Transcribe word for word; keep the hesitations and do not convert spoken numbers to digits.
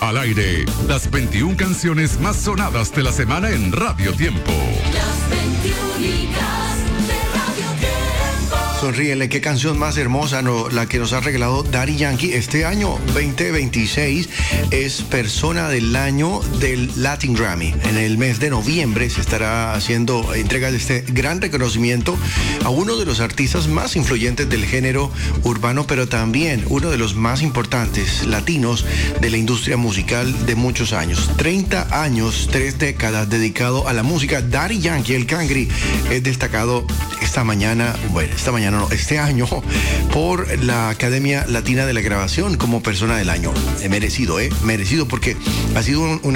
Al aire, las veintiuna canciones más sonadas de la semana en Radio Tiempo. Las veintiuna de Radio Tiempo. Sonríele, qué canción más hermosa, no, la que nos ha regalado Daddy Yankee. Este año veinte veintiséis es persona del año del Latin Grammy. En el mes de noviembre se estará haciendo entrega de este gran reconocimiento a uno de los artistas más influyentes del género urbano, pero también uno de los más importantes latinos de la industria musical de muchos años. treinta años, tres décadas dedicado a la música. Daddy Yankee, el Cangri, es destacado esta mañana, bueno, esta mañana no, este año, por la Academia Latina de la Grabación como persona del año. He merecido, ¿eh? Merecido, porque ha sido un, una